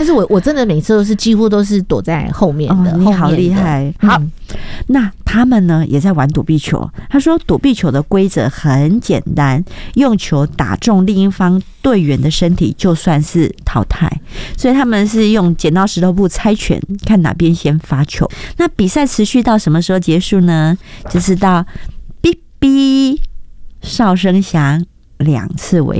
是我真的每次都是几乎都是躲在后面的。 你好厉害。好，那他们呢也在玩躲避球。他说躲避球的规则很简单，用球打中另一方队员的身体就算是淘汰，所以他们是用剪刀石头布猜拳，看哪边先发球。那比赛持续到什么时候结束呢？就是到哔哔哨声响2次为